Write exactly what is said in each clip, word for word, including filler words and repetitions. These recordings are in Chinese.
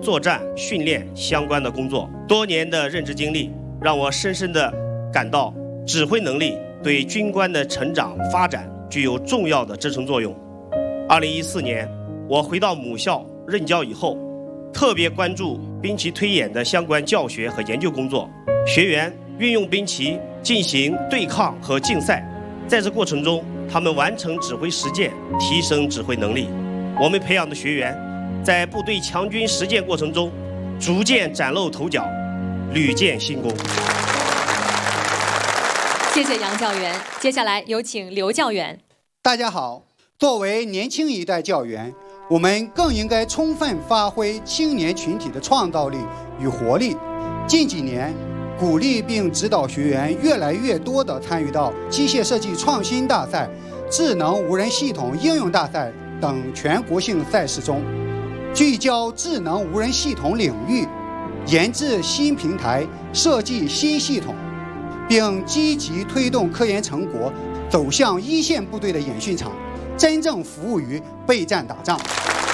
作战、训练相关的工作。多年的任职经历让我深深地感到，指挥能力对军官的成长发展具有重要的支撑作用。二零一四年，我回到母校任教以后，特别关注兵棋推演的相关教学和研究工作。学员运用兵棋进行对抗和竞赛，在这过程中，他们完成指挥实践，提升指挥能力。我们培养的学员在部队强军实践过程中，逐渐崭露头角，屡建新功。 谢谢杨教员，接下来有请刘教员。 大家好，作为年轻一代教员，我们更应该充分发挥青年群体的创造力与活力。近几年，鼓励并指导学员越来越多地参与到机械设计创新大赛、智能无人系统应用大赛等全国性赛事中，聚焦智能无人系统领域，研制新平台，设计新系统，并积极推动科研成果走向一线部队的演训场，真正服务于备战打仗。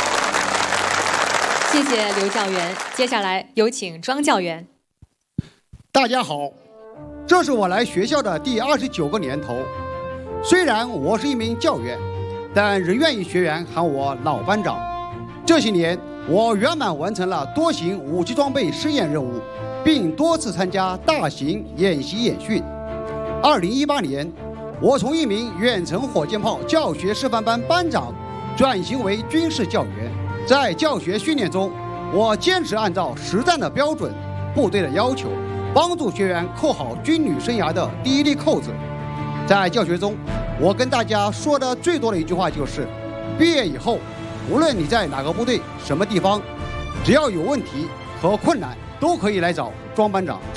谢谢刘教员，接下来有请庄教员。 大家好，这是我来学校的第二十九个年头。虽然我是一名教员，但仍愿意学员喊我老班长。这些年，我圆满完成了多型武器装备试验任务，并多次参加大型演习演训。二零一八年，我从一名远程火箭炮教学示范班班长转型为军事教员。在教学训练中，我坚持按照实战的标准、部队的要求，帮助学员扣好军旅生涯的第一粒扣子。在教学中，我跟大家说的最多的一句话就是：毕业以后，无论你在哪个部队、什么地方，只要有问题和困难，都可以来找庄班长。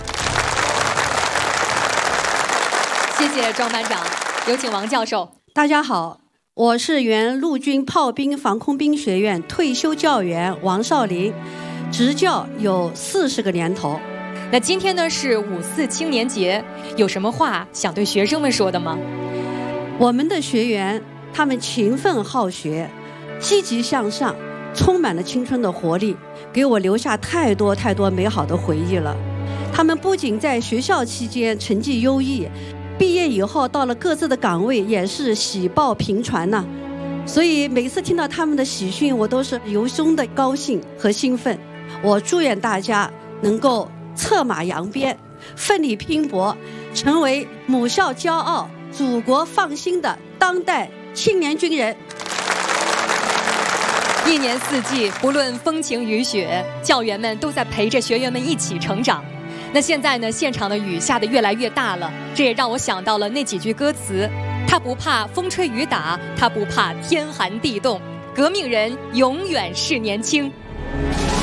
谢谢庄班长，有请王教授。 大家好，我是原陆军炮兵防空兵学院退休教员王少林，执教有四十个年头。 那今天呢是五四青年节，有什么话想对学生们说的吗？ 我们的学员他们勤奋好学，积极向上，充满了青春的活力，给我留下太多太多美好的回忆了。他们不仅在学校期间成绩优异，毕业以后到了各自的岗位也是喜报频传呐、啊。所以每次听到他们的喜讯，我都是由衷的高兴和兴奋。我祝愿大家能够策马扬鞭，奋力拼搏，成为母校骄傲、祖国放心的当代青年军人。 一年四季，不论风晴雨雪，教员们都在陪着学员们一起成长。那现在呢，现场的雨下得越来越大了，这也让我想到了那几句歌词：他不怕风吹雨打，他不怕天寒地冻，革命人永远是年轻。